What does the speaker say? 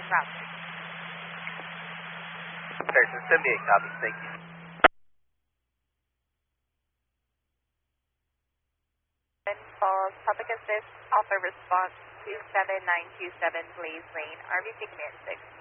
route. Harrison 78 copies, thank you. Falls, public assist, offer response 27927, Blaze Lane, RBC Command 6.